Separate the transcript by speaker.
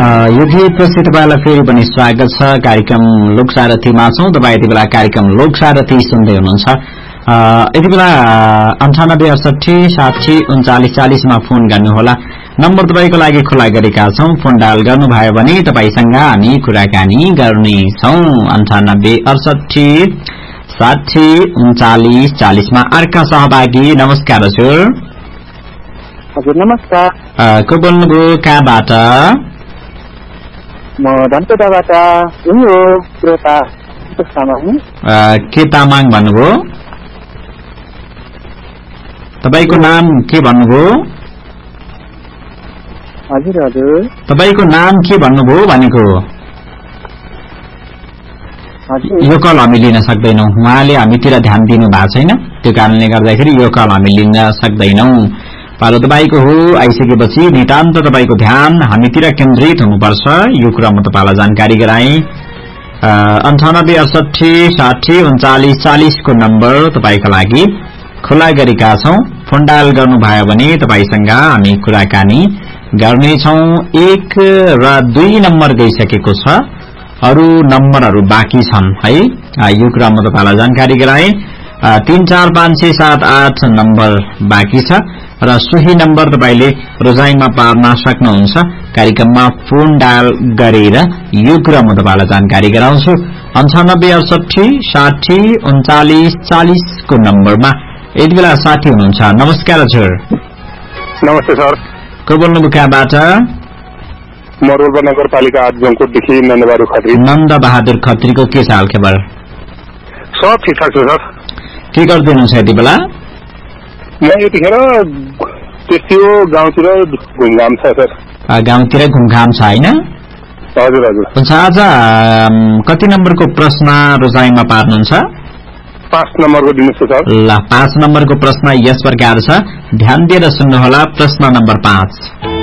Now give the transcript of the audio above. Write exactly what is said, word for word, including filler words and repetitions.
Speaker 1: यो गीतपछि तपाईँलाई फेरि पनि स्वागत छ कार्यक्रम लोकसारथीमा छौं। तपाईँ यति बेला कार्यक्रम लोकसारथी सुन्दै हुनुहुन्छ। यति बेला अन्ठानब्बे अडसठी साठी उन्चालिस चालिसमा फोन गर्नुहोला। नम्बर तपाईँको लागि खुला गरेका छौं। फोन डायल गर्नुभयो भने तपाईँसँग हामी कुराकानी गर्नेछौं। अन्ठानब्बे अडसठी साठी उन्चालिस चालिसमा अर्का सहभागी। नमस्कार हजुर।
Speaker 2: हजुर नमस्कार।
Speaker 1: को बोल्नुभयो, कहाँबाट?
Speaker 2: म धनकुटाबाट हो श्रोता तामाङ।
Speaker 1: के तामाङ भन्नुभयो? तपाईको नाम के भन्नुभयो?
Speaker 2: हजुर हजुर।
Speaker 1: तपाईको नाम के भन्नुभयो भनेको? यो कल हामी लिन सक्दैनौं। उहाँले हामीतिर ध्यान दिनु भएको छैन, त्यो कारणले गर्दाखेरि यो कल हामी लिन सक्दैनौं। पालो तपाईको हो, आइसकेपछि नितान्त तपाईको ध्यान हामीतिर केन्द्रित हुनुपर्छ। यो कुरा म तपाईलाई जानकारी गराएँ। अन्ठानब्बे अडसठी साठी उन्चालिस चालिसको नम्बर तपाईको लागि खुला गरेका छौं। फोन डायल गर्नुभयो भने तपाईसँग हामी कुराकानी गर्नेछौं। एक र दुई नम्बर गइसकेको छ, अरू नम्बरहरू बाँकी छन् है। यो कुरा म तपाईलाई जानकारी गराएँ। तीन चार पाँच छ सात आठ नम्बर बाँकी छ र सोही नम्बर तपाईले रोजाइमा पार्न सक्नुहुन्छ। कार्यक्रममा फोन डायल गरेर यो कुरा म तपाईलाई जानकारी गराउँछु। अन्ठानब्बे अडसठी साठी उन्चालिस चालिसको नम्बरमा यति बेला साथी हुनुहुन्छ। नमस्कार हजुर।
Speaker 3: नमस्ते सर।
Speaker 1: को बोल्नुभयो, कहाँबाट?
Speaker 3: म रोल्पा नगरपालिका आठ जङकोटदेखि नन्दबहादुर खत्री।
Speaker 1: नन्दबहादुर खत्रीको के छ हालखबर?
Speaker 3: सब ठिकठाक छ सर।
Speaker 1: के गर्दै हुनुहुन्छ यति बेला?
Speaker 3: म यतिखेर त्यस्तै हो, गाउँतिर घुमघाम छ सर।
Speaker 1: गाउँतिर घुमघाम छ होइन?
Speaker 3: हजुर हजुर।
Speaker 1: हुन्छ, आज कति नम्बरको प्रश्न रोजाइमा पार्नुहुन्छ?
Speaker 3: पाँच नम्बरको दिनुहोस् सर।
Speaker 1: ल, पाँच नम्बरको प्रश्न यस प्रकार छ, ध्यान दिएर सुन्नुहोला। प्रश्न नम्बर पाँच।